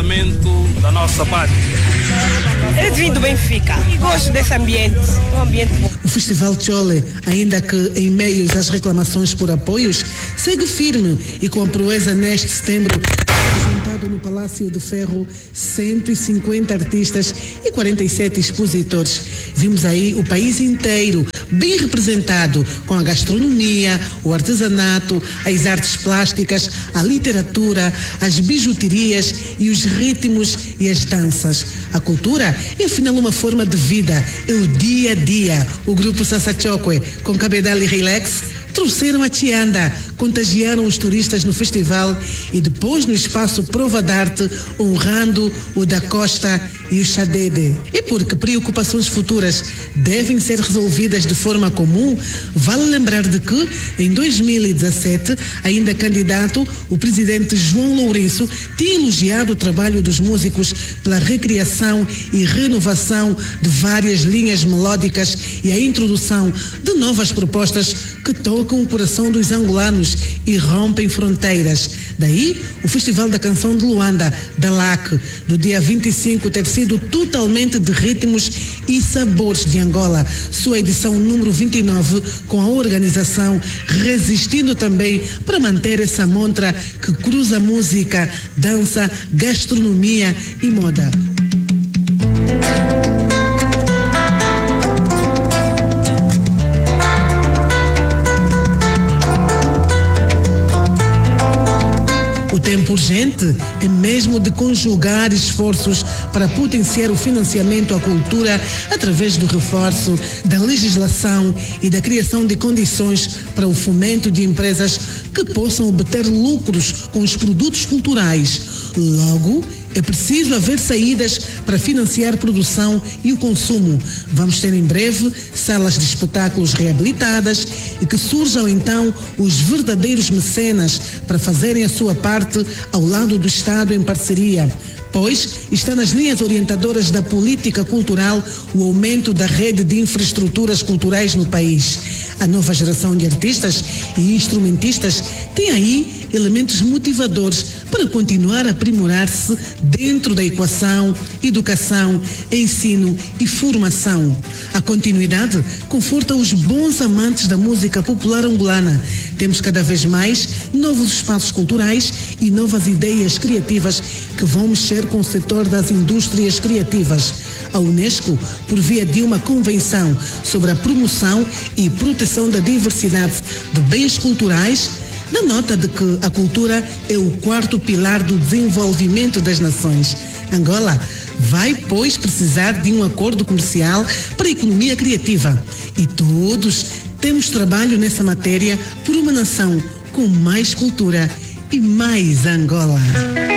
desenvolvimento da nossa pátria. Eu vim do Benfica e gosto desse ambiente, um ambiente bom. O Festival Tchole, ainda que em meio às reclamações por apoios, segue firme e com a proeza neste setembro, apresentado no Palácio de Ferro 150 artistas e 47 expositores. Vimos aí o país inteiro bem representado, com a gastronomia, o artesanato, as artes plásticas, a literatura, as bijuterias e os ritmos e as danças. A cultura é afinal uma forma de vida, é o dia a dia. O grupo Sassachokwe, com Cabedal e Relax, trouxeram a Tianda, contagiaram os turistas no festival e depois no espaço Prova d'Arte, honrando o da Costa e o Xadede. E porque preocupações futuras devem ser resolvidas de forma comum, vale lembrar de que, em 2017, ainda candidato, o presidente João Lourenço tinha elogiado o trabalho dos músicos pela recriação e renovação de várias linhas melódicas e a introdução de novas propostas que tocam o coração dos angolanos e rompem fronteiras. Daí, o Festival da Canção de Luanda, da LAC, do dia 25, ter sido totalmente de ritmos e sabores de Angola. Sua edição número 29, com a organização resistindo também para manter essa montra que cruza música, dança, gastronomia e moda. O tempo urgente é mesmo de conjugar esforços para potenciar o financiamento à cultura através do reforço da legislação e da criação de condições para o fomento de empresas que possam obter lucros com os produtos culturais. Logo, é preciso haver saídas para financiar a produção e o consumo. Vamos ter em breve salas de espetáculos reabilitadas e que surjam então os verdadeiros mecenas para fazerem a sua parte ao lado do Estado em parceria. Pois está nas linhas orientadoras da política cultural o aumento da rede de infraestruturas culturais no país. A nova geração de artistas e instrumentistas tem aí elementos motivadores para continuar a aprimorar-se dentro da equação, educação, ensino e formação. A continuidade conforta os bons amantes da música popular angolana. Temos cada vez mais novos espaços culturais e novas ideias criativas que vão mexer com o setor das indústrias criativas. A Unesco, por via de uma convenção sobre a promoção e proteção da diversidade de bens culturais, dá nota de que a cultura é o quarto pilar do desenvolvimento das nações. Angola vai, pois, precisar de um acordo comercial para a economia criativa. E todos temos trabalho nessa matéria por uma nação com mais cultura e mais Angola.